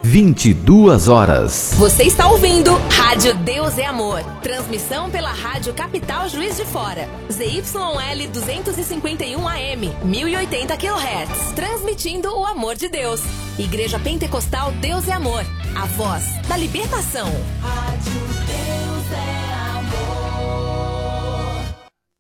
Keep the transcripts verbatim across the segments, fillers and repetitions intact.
vinte e duas horas. Você está ouvindo Rádio Deus é Amor. Transmissão pela Rádio Capital Juiz de Fora. Z Y L duzentos e cinquenta e um A M, mil e oitenta quilohertz. Transmitindo o amor de Deus. Igreja Pentecostal Deus é Amor. A voz da libertação. Rádio Deus é Amor.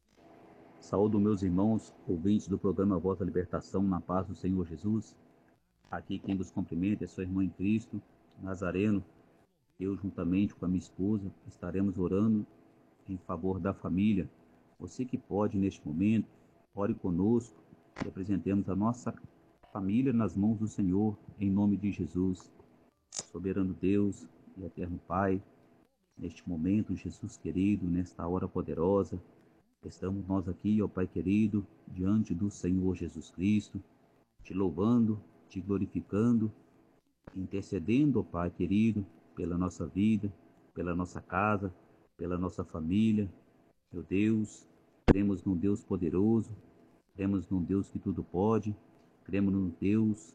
Saúdo meus irmãos, ouvintes do programa Voz da Libertação, na paz do Senhor Jesus. Aqui quem vos cumprimenta é sua irmã em Cristo, Nazareno. Eu, juntamente com a minha esposa, estaremos orando em favor da família. Você que pode, neste momento, ore conosco e apresentemos a nossa família nas mãos do Senhor, em nome de Jesus. Soberano Deus e eterno Pai, neste momento, Jesus querido, nesta hora poderosa, estamos nós aqui, ó Pai querido, diante do Senhor Jesus Cristo, te louvando, te glorificando, intercedendo, ó Pai querido, pela nossa vida, pela nossa casa, pela nossa família. Meu Deus, cremos num Deus poderoso, cremos num Deus que tudo pode, cremos num Deus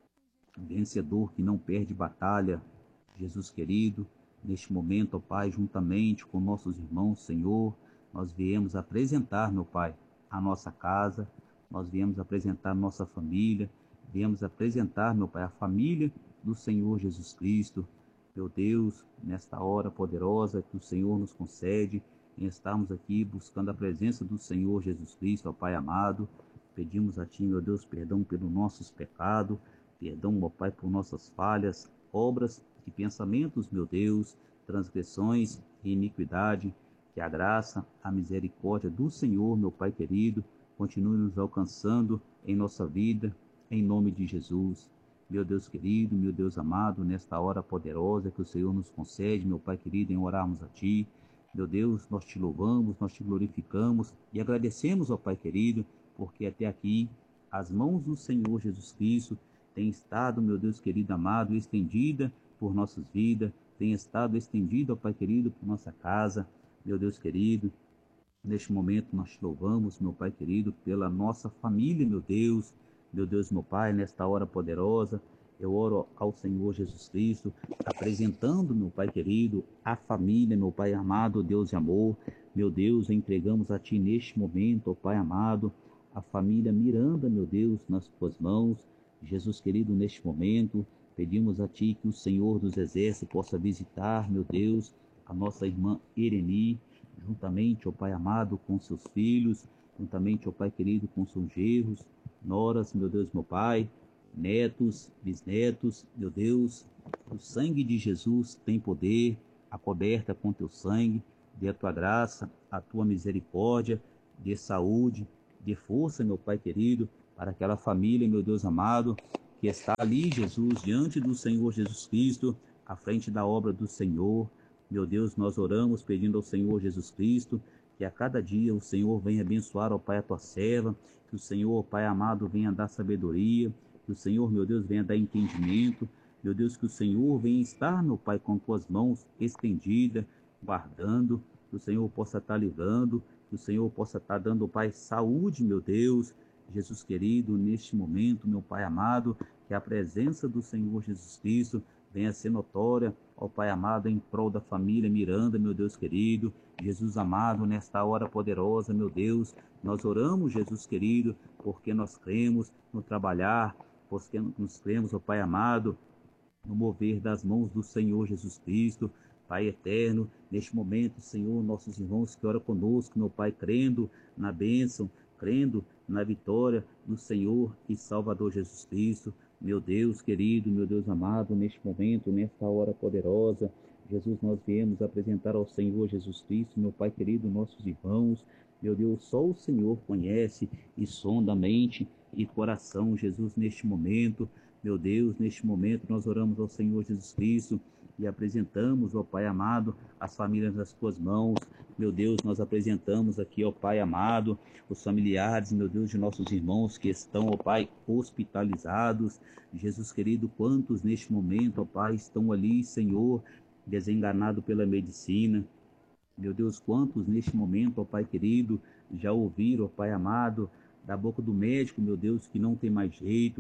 vencedor que não perde batalha. Jesus querido, neste momento, ó Pai, juntamente com nossos irmãos, Senhor, nós viemos apresentar, meu Pai, a nossa casa, nós viemos apresentar nossa família, viemos apresentar, meu Pai, a família do Senhor Jesus Cristo. Meu Deus, nesta hora poderosa que o Senhor nos concede, em estarmos aqui buscando a presença do Senhor Jesus Cristo, ó Pai amado, pedimos a Ti, meu Deus, perdão pelos nossos pecados, perdão, ó Pai, por nossas falhas, obras e pensamentos, meu Deus, transgressões e iniquidade. Que a graça, a misericórdia do Senhor, meu Pai querido, continue nos alcançando em nossa vida, em nome de Jesus. Meu Deus querido, meu Deus amado, nesta hora poderosa que o Senhor nos concede, meu Pai querido, em orarmos a Ti. Meu Deus, nós Te louvamos, nós Te glorificamos e agradecemos, ó Pai querido, porque até aqui as mãos do Senhor Jesus Cristo têm estado, meu Deus querido amado, estendida por nossas vidas, tem estado estendida, ó Pai querido, por nossa casa. Meu Deus querido, neste momento nós Te louvamos, meu Pai querido, pela nossa família, meu Deus. Meu Deus, meu Pai, nesta hora poderosa, eu oro ao Senhor Jesus Cristo, apresentando, meu Pai querido, a família, meu Pai amado, Deus de amor. Meu Deus, entregamos a Ti neste momento, ó Pai amado, a família Miranda, meu Deus, nas Tuas mãos. Jesus querido, neste momento, pedimos a Ti que o Senhor dos Exércitos possa visitar, meu Deus, a nossa irmã Ireni, juntamente, ó Pai amado, com seus filhos, juntamente, ó Pai querido, com seus genros, noras, meu Deus, meu Pai, netos, bisnetos, meu Deus, o sangue de Jesus tem poder, a coberta com Teu sangue, dê a Tua graça, a Tua misericórdia, dê saúde, dê força, meu Pai querido, para aquela família, meu Deus amado, que está ali, Jesus, diante do Senhor Jesus Cristo, à frente da obra do Senhor. Meu Deus, nós oramos pedindo ao Senhor Jesus Cristo que a cada dia o Senhor venha abençoar, ó Pai, a Tua serva, que o Senhor, ó Pai amado, venha dar sabedoria, que o Senhor, meu Deus, venha dar entendimento, meu Deus, que o Senhor venha estar, meu Pai, com Tuas mãos estendidas, guardando, que o Senhor possa estar livrando, que o Senhor possa estar dando, ó Pai, saúde, meu Deus, Jesus querido, neste momento, meu Pai amado, que a presença do Senhor Jesus Cristo venha ser notória, ó Pai amado, em prol da família Miranda, meu Deus querido. Jesus amado, nesta hora poderosa, meu Deus, nós oramos, Jesus querido, porque nós cremos no trabalhar, porque nós cremos, ó Pai amado, no mover das mãos do Senhor Jesus Cristo. Pai eterno, neste momento, Senhor, nossos irmãos que oram conosco, meu Pai, crendo na bênção, crendo na vitória do Senhor e Salvador Jesus Cristo. Meu Deus querido, meu Deus amado, neste momento, nesta hora poderosa, Jesus, nós viemos apresentar ao Senhor Jesus Cristo, meu Pai querido, nossos irmãos. Meu Deus, só o Senhor conhece e sonda a mente e coração, Jesus, neste momento. Meu Deus, neste momento nós oramos ao Senhor Jesus Cristo e apresentamos, ó Pai amado, as famílias nas Tuas mãos. Meu Deus, nós apresentamos aqui, ó Pai amado, os familiares, meu Deus, de nossos irmãos que estão, ó Pai, hospitalizados. Jesus querido, quantos neste momento, ó Pai, estão ali, Senhor, desenganados pela medicina. Meu Deus, quantos neste momento, ó Pai querido, já ouviram, ó Pai amado, da boca do médico, meu Deus, que não tem mais jeito,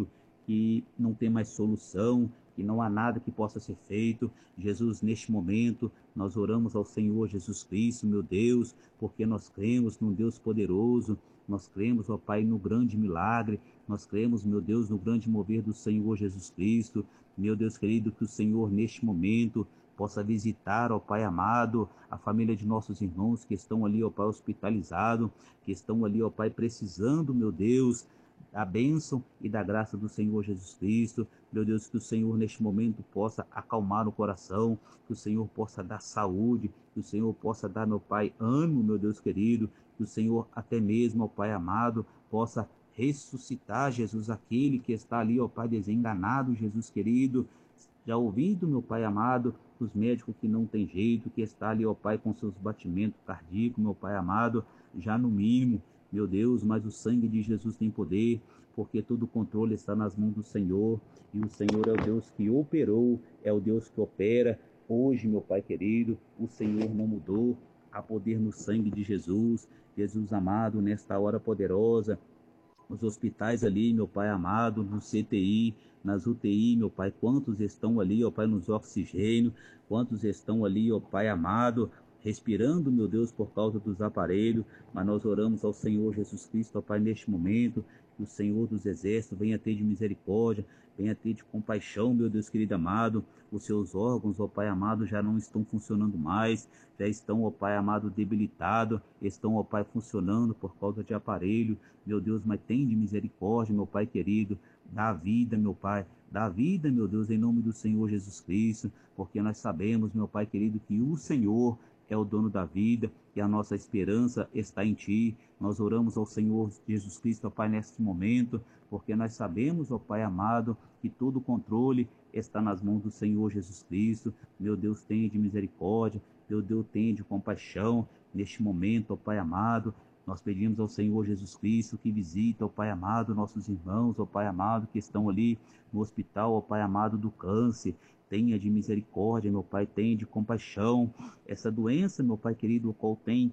que não tem mais solução, que não há nada que possa ser feito. Jesus, neste momento, nós oramos ao Senhor Jesus Cristo, meu Deus, porque nós cremos num Deus poderoso, nós cremos, ó Pai, no grande milagre, nós cremos, meu Deus, no grande mover do Senhor Jesus Cristo. Meu Deus querido, que o Senhor, neste momento, possa visitar, ó Pai amado, a família de nossos irmãos que estão ali, ó Pai, hospitalizados, que estão ali, ó Pai, precisando, meu Deus, da bênção e da graça do Senhor Jesus Cristo. Meu Deus, que o Senhor neste momento possa acalmar o coração, que o Senhor possa dar saúde, que o Senhor possa dar, meu Pai, ânimo, meu Deus querido, que o Senhor até mesmo, ó Pai amado, possa ressuscitar, Jesus, aquele que está ali, ó Pai, desenganado, Jesus querido, já ouvindo, meu Pai amado, os médicos que não tem jeito, que está ali, ó Pai, com seus batimentos cardíacos, meu Pai amado, já no mínimo, meu Deus, mas o sangue de Jesus tem poder, porque todo o controle está nas mãos do Senhor, e o Senhor é o Deus que operou, é o Deus que opera. Hoje, meu Pai querido, o Senhor não mudou, há poder no sangue de Jesus. Jesus amado, nesta hora poderosa, os hospitais ali, meu Pai amado, no C T I, nas U T I, meu Pai, quantos estão ali, ó Pai, nos oxigênio, quantos estão ali, ó Pai amado, respirando, meu Deus, por causa dos aparelhos, mas nós oramos ao Senhor Jesus Cristo, ó Pai, neste momento, que o Senhor dos Exércitos venha ter de misericórdia, venha ter de compaixão, meu Deus querido amado, os seus órgãos, ó Pai amado, já não estão funcionando mais, já estão, ó Pai amado, debilitados, estão, ó Pai, funcionando por causa de aparelho, meu Deus, mas tem de misericórdia, meu Pai querido, dá vida, meu Pai, dá vida, meu Deus, em nome do Senhor Jesus Cristo, porque nós sabemos, meu Pai querido, que o Senhor é o dono da vida e a nossa esperança está em Ti. Nós oramos ao Senhor Jesus Cristo, ó Pai, neste momento, porque nós sabemos, ó Pai amado, que todo o controle está nas mãos do Senhor Jesus Cristo. Meu Deus, tenha de misericórdia, meu Deus, tenha de compaixão neste momento, ó Pai amado. Nós pedimos ao Senhor Jesus Cristo que visita, ó Pai amado, nossos irmãos, ó Pai amado, que estão ali no hospital, ó Pai amado, do câncer. Tenha de misericórdia, meu Pai, tenha de compaixão. Essa doença, meu Pai querido, o qual tem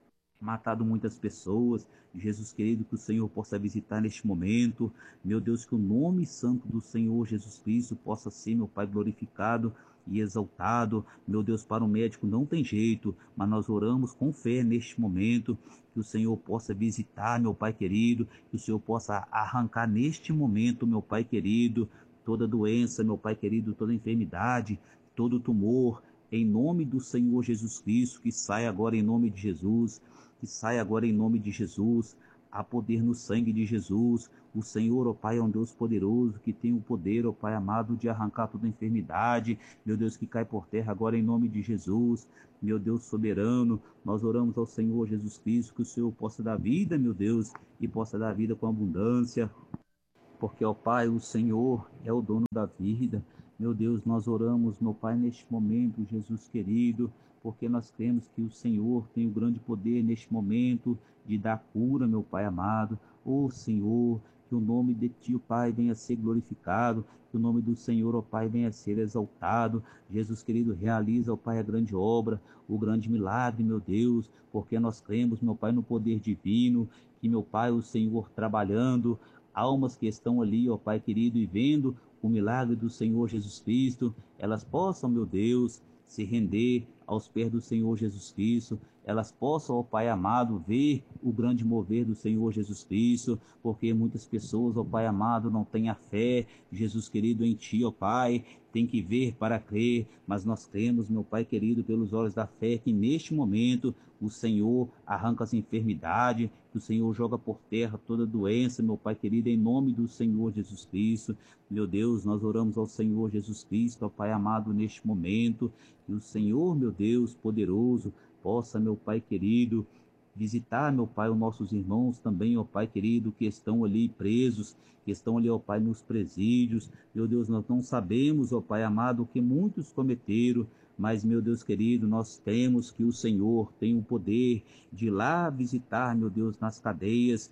matado muitas pessoas, Jesus querido, que o Senhor possa visitar neste momento, meu Deus, que o nome santo do Senhor Jesus Cristo possa ser, meu Pai, glorificado e exaltado. Meu Deus, para o médico não tem jeito, mas nós oramos com fé neste momento, que o Senhor possa visitar, meu Pai querido, que o Senhor possa arrancar neste momento, meu Pai querido, toda doença, meu Pai querido, toda enfermidade, todo tumor, em nome do Senhor Jesus Cristo, que saia agora em nome de Jesus, que saia agora em nome de Jesus. Há poder no sangue de Jesus. O Senhor, ó Pai, é um Deus poderoso, que tem o poder, ó Pai amado, de arrancar toda enfermidade, meu Deus, que cai por terra agora em nome de Jesus. Meu Deus soberano, nós oramos ao Senhor Jesus Cristo, que o Senhor possa dar vida, meu Deus, e possa dar vida com abundância, porque, ó Pai, o Senhor é o dono da vida. Meu Deus, nós oramos, meu Pai, neste momento, Jesus querido, porque nós cremos que o Senhor tem o grande poder neste momento de dar cura, meu Pai amado. Ó Senhor, que o nome de Ti, ó Pai, venha a ser glorificado, que o nome do Senhor, ó Pai, venha a ser exaltado. Jesus querido, realiza, ó Pai, a grande obra, o grande milagre, meu Deus, porque nós cremos, meu Pai, no poder divino, que, meu Pai, o Senhor trabalhando, almas que estão ali, ó Pai querido, e vendo o milagre do Senhor Jesus Cristo, elas possam, meu Deus, se render aos pés do Senhor Jesus Cristo, elas possam, ó Pai amado, ver o grande mover do Senhor Jesus Cristo, porque muitas pessoas, ó Pai amado, não têm a fé, Jesus querido, em Ti, ó Pai, tem que ver para crer, mas nós cremos, meu Pai querido, pelos olhos da fé, que neste momento o Senhor arranca as enfermidades, que o Senhor joga por terra toda doença, meu Pai querido, em nome do Senhor Jesus Cristo. Meu Deus, nós oramos ao Senhor Jesus Cristo, ó Pai amado, neste momento, que o Senhor, meu Deus, poderoso, possa, meu Pai querido, visitar, meu Pai, os nossos irmãos também, ó Pai querido, que estão ali presos, que estão ali, ó Pai, nos presídios. Meu Deus, nós não sabemos, ó Pai amado, o que muitos cometeram, mas, meu Deus querido, nós temos que o Senhor tem o poder de ir lá visitar, meu Deus, nas cadeias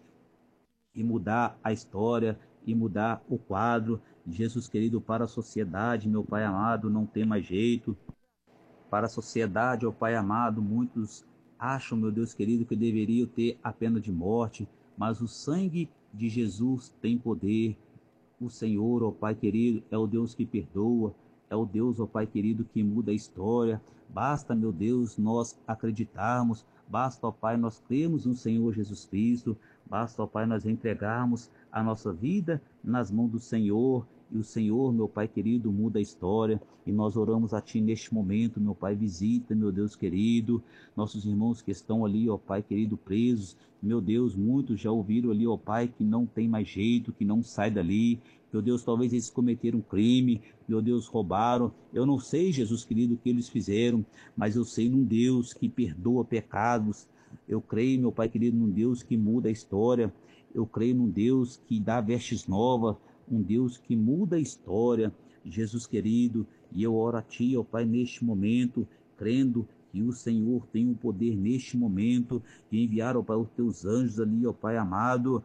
e mudar a história e mudar o quadro. Jesus querido, para a sociedade, meu Pai amado, não tem mais jeito. Para a sociedade, ó Pai amado, muitos acham, meu Deus querido, que deveriam ter a pena de morte, mas o sangue de Jesus tem poder. O Senhor, ó Pai querido, é o Deus que perdoa, é o Deus, ó Pai querido, que muda a história. Basta, meu Deus, nós acreditarmos, basta, ó Pai, nós cremos no Senhor Jesus Cristo, basta, ó Pai, nós entregarmos a nossa vida nas mãos do Senhor, e o Senhor, meu Pai querido, muda a história. E nós oramos a Ti neste momento, meu Pai, visita, meu Deus querido, nossos irmãos que estão ali, ó Pai querido, presos. Meu Deus, muitos já ouviram ali, ó Pai, que não tem mais jeito, que não sai dali. Meu Deus, talvez eles cometeram um crime, meu Deus, roubaram. Eu não sei, Jesus querido, o que eles fizeram, mas eu sei num Deus que perdoa pecados. Eu creio, meu Pai querido, num Deus que muda a história. Eu creio num Deus que dá vestes novas, um Deus que muda a história. Jesus querido, e eu oro a Ti, ó Pai, neste momento, crendo que o Senhor tem o poder neste momento de enviar, ó Pai, os Teus anjos ali, ó Pai amado,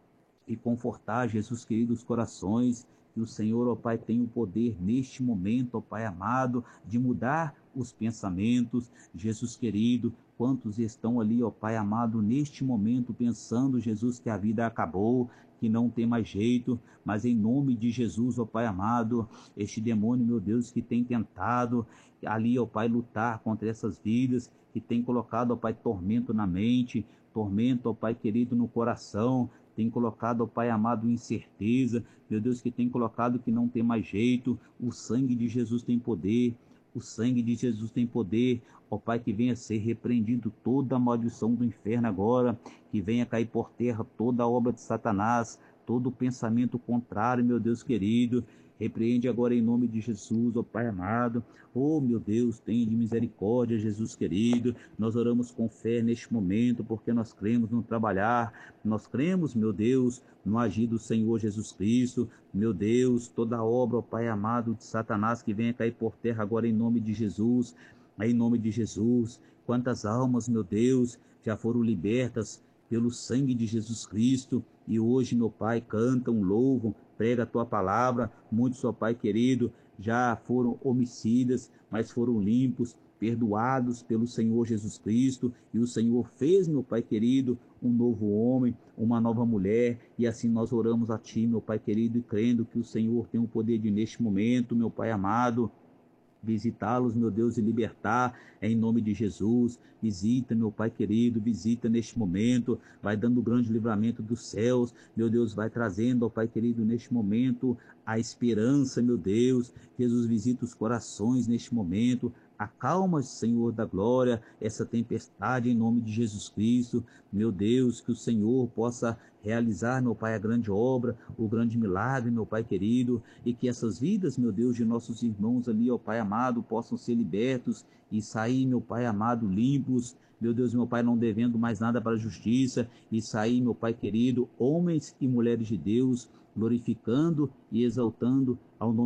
e confortar, Jesus querido, os corações. Que o Senhor, ó Pai, tem o poder neste momento, ó Pai amado, de mudar os pensamentos. Jesus querido, quantos estão ali, ó Pai amado, neste momento pensando, Jesus, que a vida acabou, que não tem mais jeito, mas em nome de Jesus, ó Pai amado, este demônio, meu Deus, que tem tentado ali, ó Pai, lutar contra essas vidas, que tem colocado, ó Pai, tormento na mente, tormento, ó Pai querido, no coração, tem colocado, ó Pai amado, incerteza, meu Deus, que tem colocado que não tem mais jeito. O sangue de Jesus tem poder, o sangue de Jesus tem poder, ó Pai, que venha ser repreendido toda a maldição do inferno agora, que venha cair por terra toda a obra de Satanás, todo o pensamento contrário, meu Deus querido. Repreende agora em nome de Jesus, ó Pai amado. Oh, meu Deus, tenha de misericórdia, Jesus querido. Nós oramos com fé neste momento, porque nós cremos no trabalhar. Nós cremos, meu Deus, no agir do Senhor Jesus Cristo. Meu Deus, toda a obra, ó Pai amado, de Satanás, que venha cair por terra agora em nome de Jesus. Em nome de Jesus. Quantas almas, meu Deus, já foram libertas pelo sangue de Jesus Cristo, e hoje, meu Pai, cantam, louvam, prega a Tua palavra. Muitos, ó Pai querido, já foram homicidas, mas foram limpos, perdoados pelo Senhor Jesus Cristo, e o Senhor fez, meu Pai querido, um novo homem, uma nova mulher, e assim nós oramos a Ti, meu Pai querido, e crendo que o Senhor tem o poder de, neste momento, meu Pai amado, visitá-los, meu Deus, e libertar em nome de Jesus. Visita, meu Pai querido, visita neste momento, vai dando grande livramento dos céus, meu Deus, vai trazendo, ó Pai querido, neste momento, a esperança, meu Deus. Jesus, visita os corações neste momento, acalma, Senhor da glória, essa tempestade em nome de Jesus Cristo. Meu Deus, que o Senhor possa realizar, meu Pai, a grande obra, o grande milagre, meu Pai querido, e que essas vidas, meu Deus, de nossos irmãos ali, ó Pai amado, possam ser libertos e sair, meu Pai amado, limpos, meu Deus, meu Pai, não devendo mais nada para a justiça, e sair, meu Pai querido, homens e mulheres de Deus, glorificando e exaltando ao nome